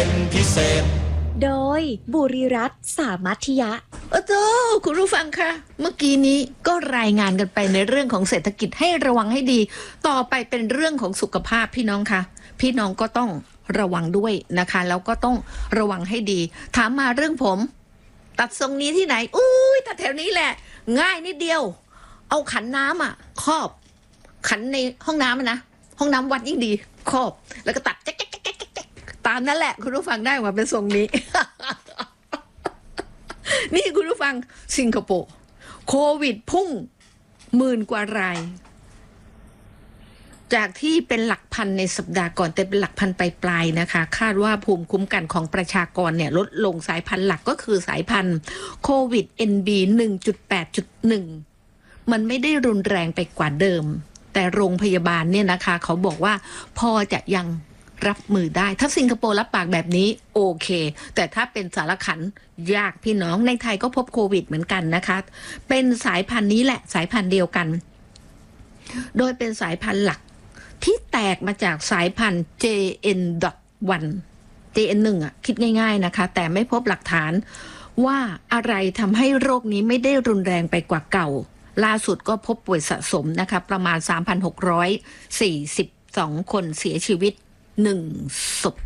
เป็นพิเศษโดยบุรีรัตน์สามัธยะโอ้คุณผู้ฟังคะเมื่อกี้นี้ก็รายงานกันไปในเรื่องของเศรษฐกิจให้ระวังให้ดีต่อไปเป็นเรื่องของสุขภาพพี่น้องคะพี่น้องก็ต้องระวังด้วยนะคะแล้วก็ต้องระวังให้ดีถามมาเรื่องผมตัดทรงนี้ที่ไหนตัดแถวนี้แหละง่ายนิดเดียวเอาขันน้ำครอบขันในห้องน้ำนะห้องน้ำวัดยิ่งดีครอบแล้วก็ตัดแจ๊กตามนั่นแหละคุณผู้ฟังได้มาเป็นทรงนี้ นี่คุณผู้ฟังสิงคโปร์โควิดพุ่ง10,000 กว่ารายจากที่เป็นหลักพันในสัปดาห์ก่อนแต่เป็นหลักพันปลายๆนะคะคาดว่าภูมิคุ้มกันของประชากรเนี่ยลดลงสายพันธุ์หลักก็คือสายพันธุ์โควิด NB 1.8.1 มันไม่ได้รุนแรงไปกว่าเดิมแต่โรงพยาบาลเนี่ยนะคะเขาบอกว่าพอจะยังรับมือได้ถ้าสิงคโปร์รับปากแบบนี้โอเคแต่ถ้าเป็นสารขันยากพี่น้องในไทยก็พบโควิดเหมือนกันนะคะเป็นสายพันธุ์นี้แหละสายพันธุ์เดียวกันโดยเป็นสายพันธุ์หลักที่แตกมาจากสายพันธุ์ JN.1 JN1 คิดง่ายๆนะคะแต่ไม่พบหลักฐานว่าอะไรทำให้โรคนี้ไม่ได้รุนแรงไปกว่าเก่าล่าสุดก็พบป่วยสะสมนะคะประมาณ 3,642 คนเสียชีวิต1 ศพ